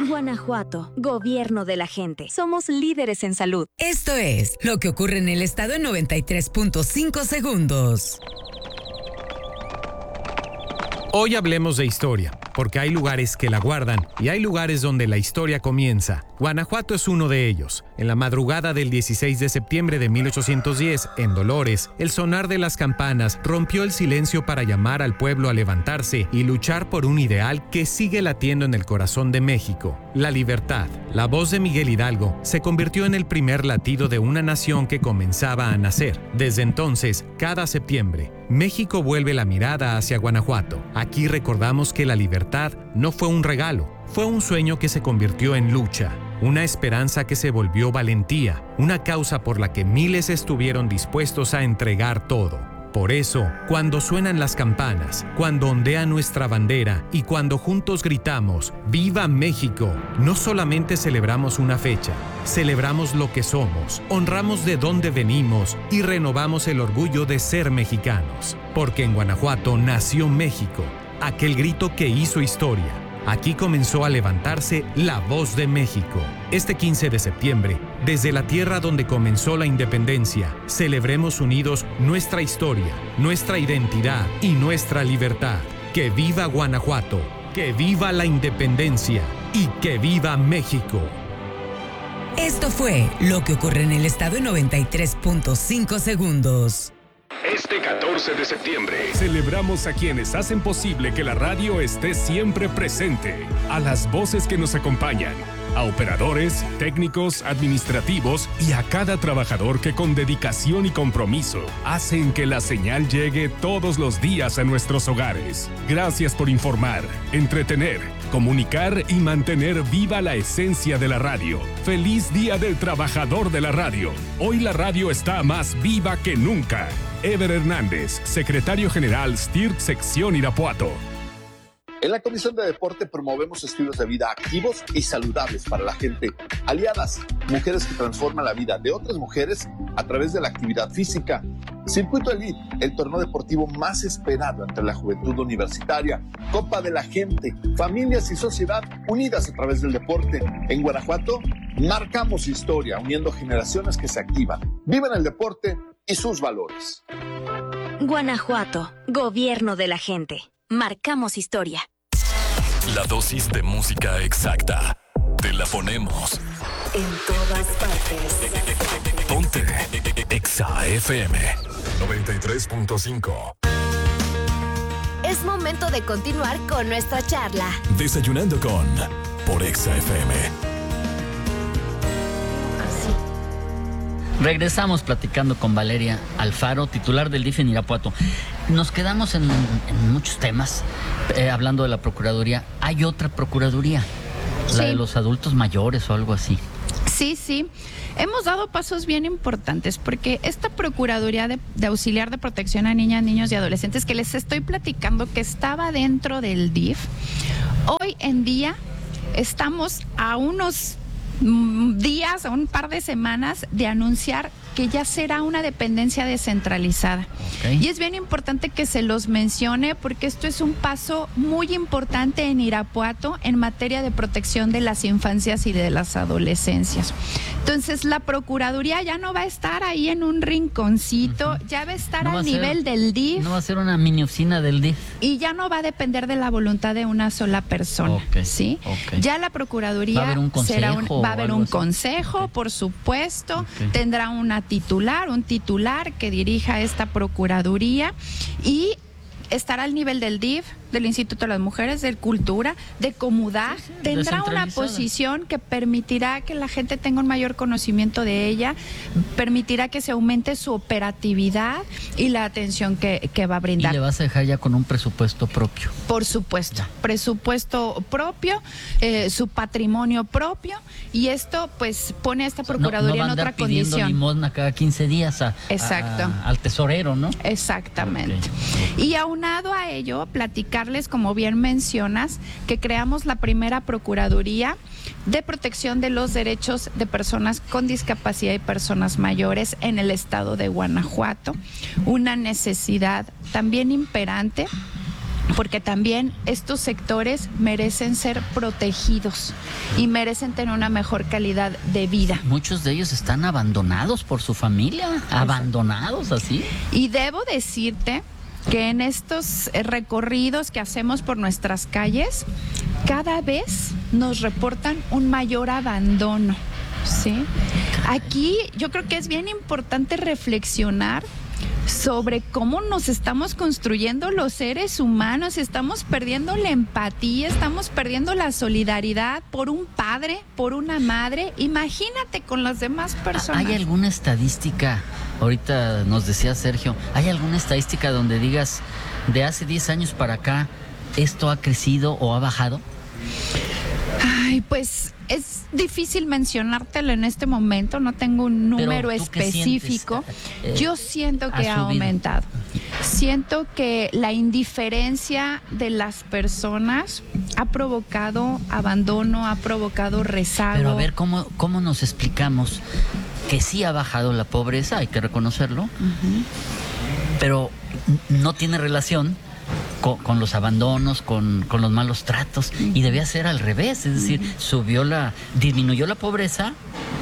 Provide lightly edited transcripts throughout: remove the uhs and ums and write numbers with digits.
Guanajuato, gobierno de la gente. Somos líderes en salud. Esto es lo que ocurre en el estado en 93.5 segundos. Hoy hablemos de historia, porque hay lugares que la guardan y hay lugares donde la historia comienza. Guanajuato es uno de ellos. En la madrugada del 16 de septiembre de 1810, en Dolores, el sonar de las campanas rompió el silencio para llamar al pueblo a levantarse y luchar por un ideal que sigue latiendo en el corazón de México: la libertad. La voz de Miguel Hidalgo se convirtió en el primer latido de una nación que comenzaba a nacer. Desde entonces, cada septiembre, México vuelve la mirada hacia Guanajuato. Aquí recordamos que la libertad no fue un regalo, fue un sueño que se convirtió en lucha, una esperanza que se volvió valentía, una causa por la que miles estuvieron dispuestos a entregar todo. Por eso, cuando suenan las campanas, cuando ondea nuestra bandera y cuando juntos gritamos ¡Viva México!, no solamente celebramos una fecha, celebramos lo que somos, honramos de dónde venimos y renovamos el orgullo de ser mexicanos. Porque en Guanajuato nació México, aquel grito que hizo historia. Aquí comenzó a levantarse la voz de México. Este 15 de septiembre, desde la tierra donde comenzó la independencia, celebremos unidos nuestra historia, nuestra identidad y nuestra libertad. ¡Que viva Guanajuato! ¡Que viva la independencia! ¡Y que viva México! Esto fue lo que ocurre en el estado en 93.5 segundos. Este 14 de septiembre celebramos a quienes hacen posible que la radio esté siempre presente, a las voces que nos acompañan, a operadores, técnicos, administrativos y a cada trabajador que con dedicación y compromiso hacen que la señal llegue todos los días a nuestros hogares. Gracias por informar, entretener, comunicar y mantener viva la esencia de la radio. ¡Feliz Día del Trabajador de la Radio! Hoy la radio está más viva que nunca. Ever Hernández, secretario general STIRC Sección Irapuato. En la Comisión de Deporte promovemos estilos de vida activos y saludables para la gente. Aliadas, mujeres que transforman la vida de otras mujeres a través de la actividad física. Circuito Elite, el torneo deportivo más esperado entre la juventud universitaria. Copa de la Gente, familias y sociedad unidas a través del deporte. En Guanajuato, marcamos historia, uniendo generaciones que se activan, viven el deporte y sus valores. Guanajuato, gobierno de la gente. Marcamos historia. La dosis de música exacta. Te la ponemos en todas partes. Ponte Exa FM 93.5. Es momento de continuar con nuestra charla. Desayunando con por Exa FM. Regresamos platicando con Valeria Alfaro, titular del DIF en Irapuato. Nos quedamos en muchos temas, hablando de la Procuraduría. Hay otra Procuraduría, la de los adultos mayores o algo así. Sí. Hemos dado pasos bien importantes porque esta Procuraduría de Auxiliar de Protección a Niñas, Niños y Adolescentes que les estoy platicando que estaba dentro del DIF, hoy en día estamos a unos días, a un par de semanas de anunciar que ya será una dependencia descentralizada. Okay. Y es bien importante que se los mencione porque esto es un paso muy importante en Irapuato en materia de protección de las infancias y de las adolescencias. Entonces la Procuraduría ya no va a estar ahí en un rinconcito, ya va a estar al nivel del DIF. No va a ser una mini oficina del DIF. Y ya no va a depender de la voluntad de una sola persona, ¿sí? Okay. Ya la Procuraduría va a haber un consejo, va a haber un consejo, por supuesto, tendrá un titular que dirija esta Procuraduría y estará al nivel del DIF, del Instituto de las Mujeres, de Cultura, de Comudag. Tendrá una posición que permitirá que la gente tenga un mayor conocimiento de ella, permitirá que se aumente su operatividad y la atención que va a brindar. ¿Y le vas a dejar ya con un presupuesto propio? Por supuesto, presupuesto propio, su patrimonio propio, y esto pues pone a esta Procuraduría en otra condición. No limosna cada 15 días al tesorero, ¿no? Exactamente. Okay. Y aunado a ello, platicarles, como bien mencionas, que creamos la primera Procuraduría de Protección de los Derechos de Personas con Discapacidad y Personas Mayores en el estado de Guanajuato. Una necesidad también imperante porque también estos sectores merecen ser protegidos y merecen tener una mejor calidad de vida. Muchos de ellos están abandonados por su familia, abandonados así. Y debo decirte que en estos recorridos que hacemos por nuestras calles, cada vez nos reportan un mayor abandono, ¿sí? Aquí yo creo que es bien importante reflexionar sobre cómo nos estamos construyendo los seres humanos. Estamos perdiendo la empatía, estamos perdiendo la solidaridad por un padre, por una madre. Imagínate con las demás personas. ¿Hay alguna estadística? Ahorita nos decía Sergio, ¿hay alguna estadística donde digas de hace 10 años para acá esto ha crecido o ha bajado? Ay, pues es difícil mencionártelo en este momento, no tengo un número específico. Yo siento que ha aumentado. Siento que la indiferencia de las personas ha provocado abandono, ha provocado rezago. Pero a ver, ¿cómo nos explicamos que sí ha bajado la pobreza? Hay que reconocerlo. Pero no tiene relación con los abandonos, con los malos tratos, y debía ser al revés, es decir, disminuyó la pobreza,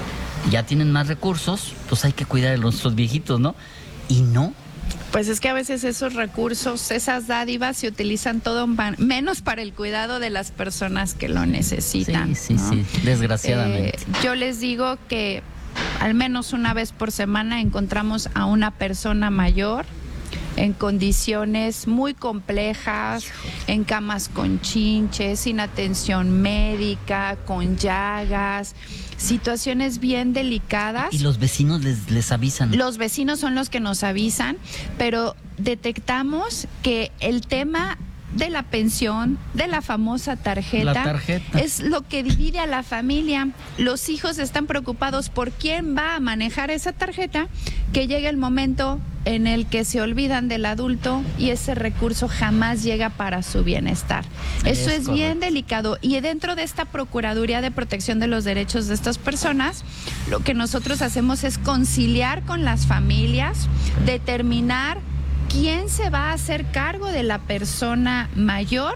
ya tienen más recursos, pues hay que cuidar de nuestros viejitos, ¿no? Y no. Pues es que a veces esos recursos, esas dádivas se utilizan todo menos para el cuidado de las personas que lo necesitan. Sí, ¿no? Sí, desgraciadamente. Yo les digo que al menos una vez por semana encontramos a una persona mayor en condiciones muy complejas, en camas con chinches, sin atención médica, con llagas, situaciones bien delicadas. Y los vecinos les avisan. Los vecinos son los que nos avisan, pero detectamos que el tema de la pensión, de la famosa tarjeta, es lo que divide a la familia. Los hijos están preocupados por quién va a manejar esa tarjeta, que llega el momento en el que se olvidan del adulto y ese recurso jamás llega para su bienestar. Eso es bien delicado, y dentro de esta Procuraduría de Protección de los Derechos de estas personas, lo que nosotros hacemos es conciliar con las familias, determinar quién se va a hacer cargo de la persona mayor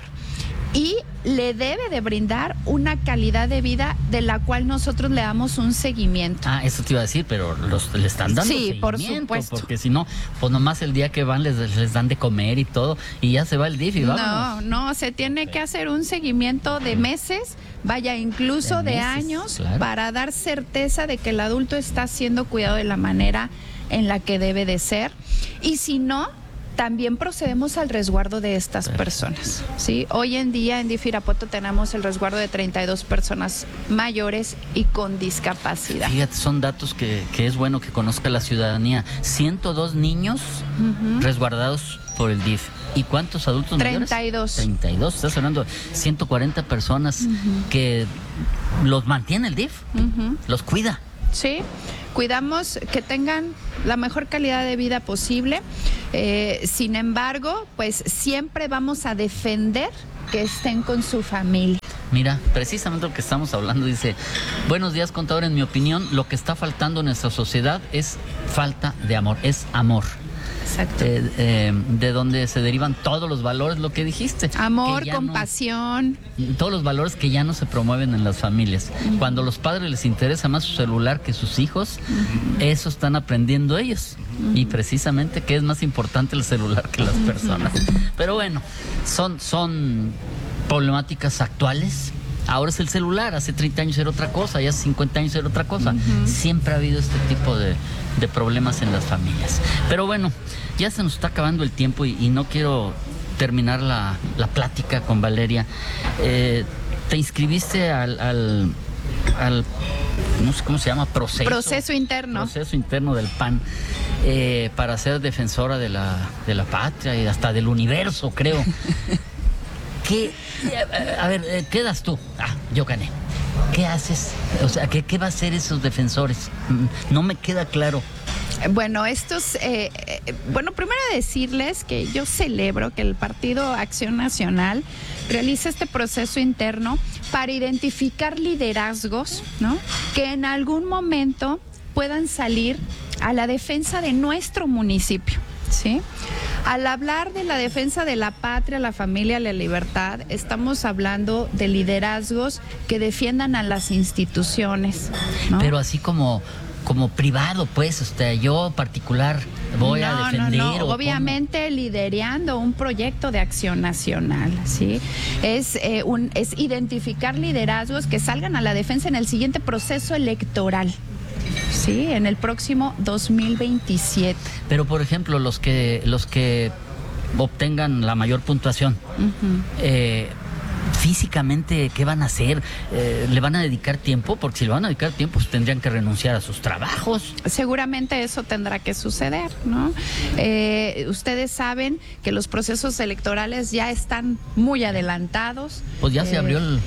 y le debe de brindar una calidad de vida de la cual nosotros le damos un seguimiento. Eso te iba a decir, pero le están dando seguimiento, por supuesto. Porque si no, pues nomás el día que van les dan de comer y todo, y ya se va el DIF y vámonos. No, se tiene que hacer un seguimiento de meses, vaya, incluso de años, claro, para dar certeza de que el adulto está siendo cuidado de la manera en la que debe de ser. Y si no, también procedemos al resguardo de estas personas, ¿sí? Hoy en día en DIF Irapuato tenemos el resguardo de 32 personas mayores y con discapacidad. Fíjate, son datos que es bueno que conozca la ciudadanía. 102 niños resguardados por el DIF. ¿Y cuántos adultos mayores? 32. Estás hablando de 140 personas que los mantiene el DIF, los cuida. Sí, cuidamos que tengan la mejor calidad de vida posible. Sin embargo, pues siempre vamos a defender que estén con su familia. Mira, precisamente lo que estamos hablando, dice: buenos días, contador, en mi opinión, lo que está faltando en nuestra sociedad es falta de amor, es amor. Exacto. De donde se derivan todos los valores, lo que dijiste. Amor, compasión. Todos los valores que ya no se promueven en las familias. Cuando a los padres les interesa más su celular que sus hijos, eso están aprendiendo ellos. Y precisamente que es más importante el celular que las personas. Pero bueno, son problemáticas actuales. Ahora es el celular, hace 30 años era otra cosa, ya hace 50 años era otra cosa. Siempre ha habido este tipo de problemas en las familias. Pero bueno, ya se nos está acabando el tiempo y no quiero terminar la plática con Valeria. Te inscribiste al no sé cómo se llama, proceso interno del PAN, para ser defensora de la patria y hasta del universo, creo. A ver, ¿qué das tú? Yo gané. ¿Qué haces? O sea, ¿qué va a hacer esos defensores? No me queda claro. Bueno, primero decirles que yo celebro que el Partido Acción Nacional realice este proceso interno para identificar liderazgos, ¿no?, que en algún momento puedan salir a la defensa de nuestro municipio, ¿sí? Al hablar de la defensa de la patria, la familia, la libertad, estamos hablando de liderazgos que defiendan a las instituciones, ¿no? Pero así como privado, pues, yo particular voy a defender. No, obviamente liderando un proyecto de acción nacional, ¿sí? Es identificar liderazgos que salgan a la defensa en el siguiente proceso electoral, ¿sí? En el próximo 2027. Pero, por ejemplo, los que obtengan la mayor puntuación, físicamente, ¿qué van a hacer? ¿Le van a dedicar tiempo? Porque si le van a dedicar tiempo, pues tendrían que renunciar a sus trabajos. Seguramente eso tendrá que suceder, ¿no? Ustedes saben que los procesos electorales ya están muy adelantados. Pues ya se abrió el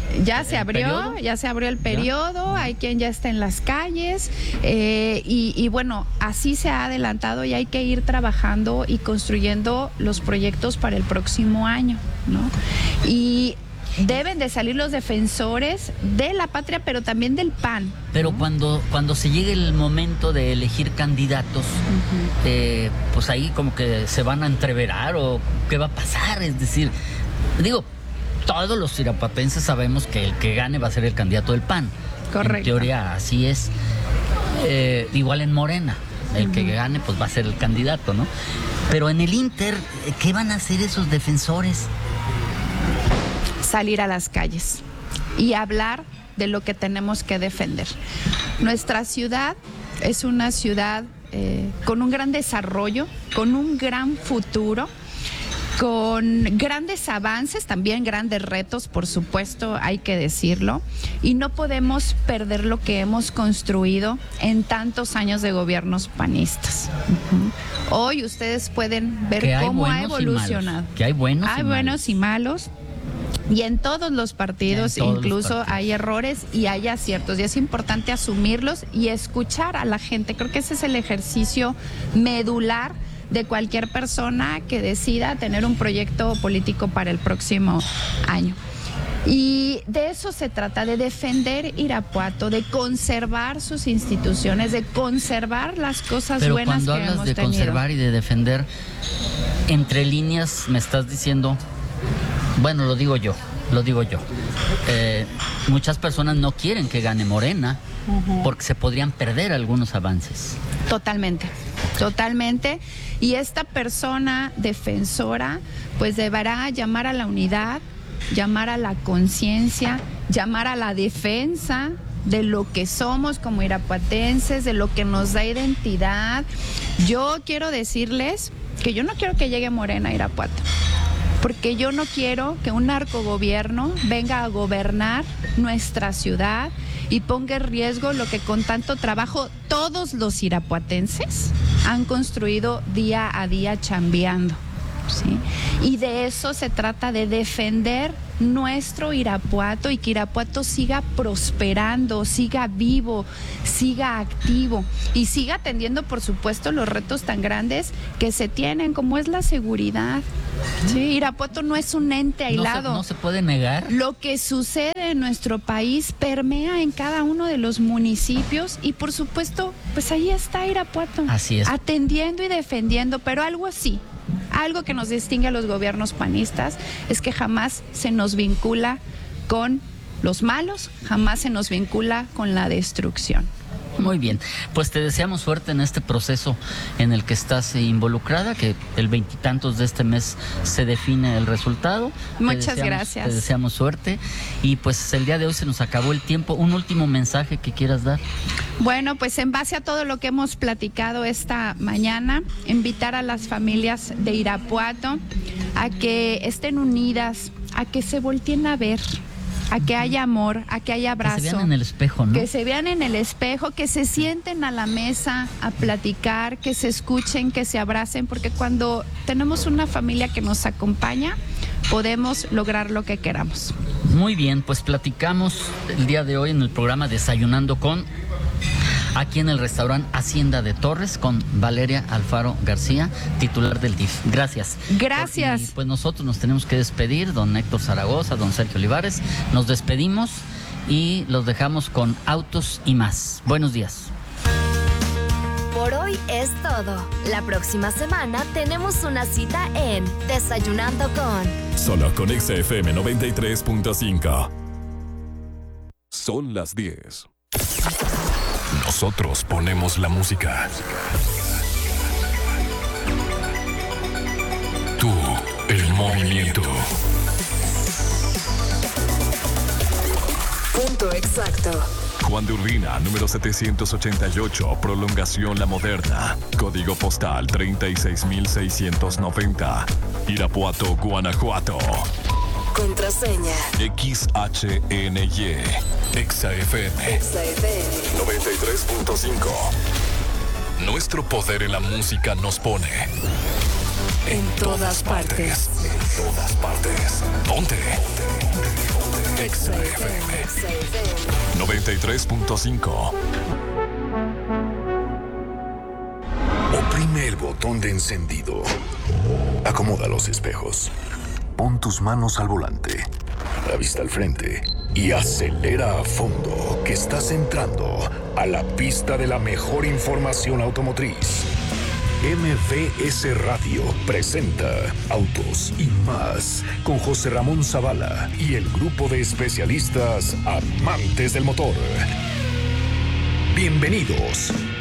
periodo, hay quien ya está en las calles, y bueno, así se ha adelantado y hay que ir trabajando y construyendo los proyectos para el próximo año, ¿no? Y deben de salir los defensores de la patria, pero también del PAN. Pero cuando se llegue el momento de elegir candidatos, pues ahí como que se van a entreverar o qué va a pasar. Es decir, todos los irapuatenses sabemos que el que gane va a ser el candidato del PAN. Correcto. En teoría así es. Igual en Morena, el que gane pues va a ser el candidato, ¿no? Pero en el Inter, ¿qué van a hacer esos defensores? Salir a las calles y hablar de lo que tenemos que defender. Nuestra ciudad es una ciudad con un gran desarrollo, con un gran futuro, con grandes avances, también grandes retos, por supuesto, hay que decirlo, y no podemos perder lo que hemos construido en tantos años de gobiernos panistas. Hoy ustedes pueden ver cómo ha evolucionado. Que hay buenos y malos. Y en todos los partidos incluso hay errores y hay aciertos, y es importante asumirlos y escuchar a la gente. Creo que ese es el ejercicio medular de cualquier persona que decida tener un proyecto político para el próximo año. Y de eso se trata, de defender Irapuato, de conservar sus instituciones, de conservar las cosas buenas que hemos tenido. Pero cuando hablas de conservar y de defender, entre líneas me estás diciendo... Bueno, lo digo yo. Muchas personas no quieren que gane Morena porque se podrían perder algunos avances. Totalmente. Y esta persona defensora pues deberá llamar a la unidad, llamar a la conciencia, llamar a la defensa de lo que somos como irapuatenses, de lo que nos da identidad. Yo quiero decirles que yo no quiero que llegue Morena a Irapuato, porque yo no quiero que un narcogobierno venga a gobernar nuestra ciudad y ponga en riesgo lo que con tanto trabajo todos los irapuatenses han construido día a día chambeando, ¿sí? Y de eso se trata, de defender nuestro Irapuato y que Irapuato siga prosperando, siga vivo, siga activo y siga atendiendo, por supuesto, los retos tan grandes que se tienen, como es la seguridad. Sí, Irapuato no es un ente aislado. No se puede negar. Lo que sucede en nuestro país permea en cada uno de los municipios y, por supuesto, pues ahí está Irapuato. Así es. Atendiendo y defendiendo, pero algo que nos distingue a los gobiernos panistas es que jamás se nos vincula con los malos, jamás se nos vincula con la destrucción. Muy bien, pues te deseamos suerte en este proceso en el que estás involucrada, que el 20 de este mes se define el resultado. Muchas gracias. Te deseamos suerte y pues el día de hoy se nos acabó el tiempo. ¿Un último mensaje que quieras dar? Bueno, pues en base a todo lo que hemos platicado esta mañana, invitar a las familias de Irapuato a que estén unidas, a que se volteen a ver, a que haya amor, a que haya abrazo. Que se vean en el espejo, ¿no? Que se vean en el espejo, que se sienten a la mesa a platicar, que se escuchen, que se abracen, porque cuando tenemos una familia que nos acompaña, podemos lograr lo que queramos. Muy bien, pues platicamos el día de hoy en el programa Desayunando con, aquí en el restaurante Hacienda de Torres, con Valeria Alfaro García, titular del DIF. Gracias. Gracias. Y pues nosotros nos tenemos que despedir, don Héctor Zaragoza, don Sergio Olivares. Nos despedimos y los dejamos con Autos y Más. Buenos días. Por hoy es todo. La próxima semana tenemos una cita en Desayunando con... Solo con XFM 93.5. Son las 10. Nosotros ponemos la música. Tú, el movimiento. Punto exacto. Juan de Urbina, número 788, prolongación La Moderna. Código postal 36690. Irapuato, Guanajuato. Contraseña. XHNY. XFM 93.5. Nuestro poder en la música nos pone en todas partes. En todas partes. Ponte. XFM 93.5. Oprime el botón de encendido. Acomoda los espejos. Pon tus manos al volante, la vista al frente y acelera a fondo, que estás entrando a la pista de la mejor información automotriz. MVS Radio presenta Autos y Más con José Ramón Zavala y el grupo de especialistas amantes del motor. Bienvenidos.